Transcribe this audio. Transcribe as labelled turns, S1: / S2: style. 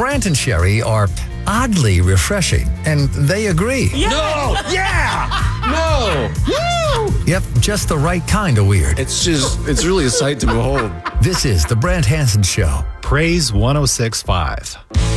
S1: Brant and Sherry are oddly refreshing, and they agree.
S2: No! Yeah! No! Woo!
S1: Yep, just the right kind of weird.
S2: It's really a sight to behold.
S1: This is The Brant Hansen Show.
S3: Praise 106.5.